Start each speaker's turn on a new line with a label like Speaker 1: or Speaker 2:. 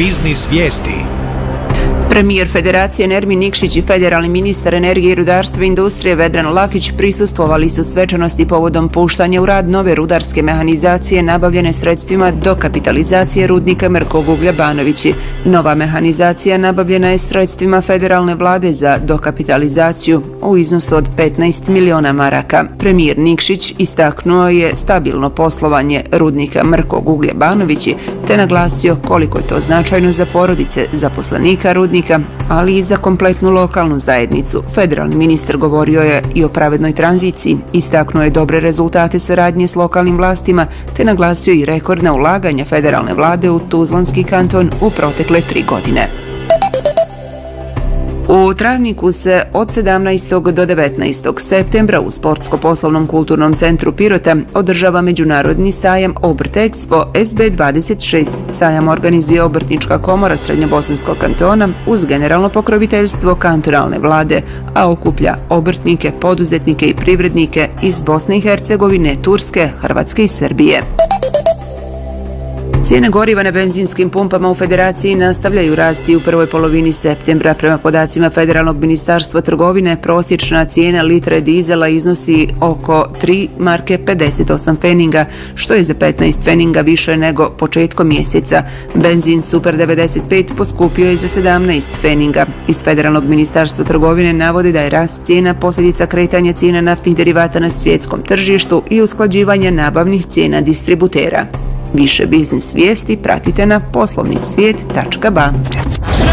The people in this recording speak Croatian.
Speaker 1: Biznis vijesti.
Speaker 2: Premijer Federacije Nermin Nikšić i federalni ministar energije, rudarstva i industrije Vedran Lakić prisustvovali su svečanosti povodom puštanja u rad nove rudarske mehanizacije nabavljene sredstvima dokapitalizacije rudnika Mrkog uglja Banovići. Nova mehanizacija nabavljena je sredstvima federalne vlade za dokapitalizaciju u iznosu od 15 miliona maraka. Premijer Nikšić istaknuo je stabilno poslovanje rudnika Mrkog uglja Banovići te naglasio koliko je to značajno za porodice zaposlenika rudnika, ali i za kompletnu lokalnu zajednicu. Federalni ministar govorio je i o pravednoj tranziciji, istaknuo je dobre rezultate saradnje s lokalnim vlastima, te naglasio i rekordna ulaganja federalne vlade u Tuzlanski kanton u protekle 3 godine. U Travniku se od 17. do 19. septembra u Sportsko-poslovnom kulturnom centru Pirota održava Međunarodni sajam Obrt Expo SB26. Sajam organizuje Obrtnička komora Srednjobosanskog kantona uz generalno pokroviteljstvo kantonalne vlade, a okuplja obrtnike, poduzetnike i privrednike iz Bosne i Hercegovine, Turske, Hrvatske i Srbije. Cijene goriva na benzinskim pumpama u Federaciji nastavljaju rasti u prvoj polovini septembra. Prema podacima Federalnog ministarstva trgovine, prosječna cijena litre dizela iznosi oko 3 marke 58 feninga, što je za 15 feninga više nego početkom mjeseca. Benzin Super 95 poskupio je za 17 feninga. Iz Federalnog ministarstva trgovine navode da je rast cijena posljedica kretanja cijena naftnih derivata na svjetskom tržištu i usklađivanja nabavnih cijena distributera. Više biznis vijesti pratite na poslovnisvijet.ba.